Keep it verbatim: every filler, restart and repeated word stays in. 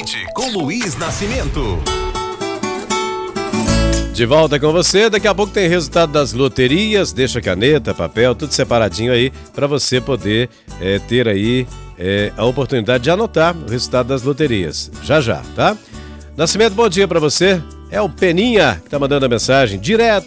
Mente com Luiz Nascimento. De volta com você, daqui a pouco tem resultado das loterias, deixa caneta, papel, tudo separadinho aí, para você poder é, ter aí é, a oportunidade de anotar o resultado das loterias, já já, tá? Nascimento, bom dia para você, é o Peninha que tá mandando a mensagem, direto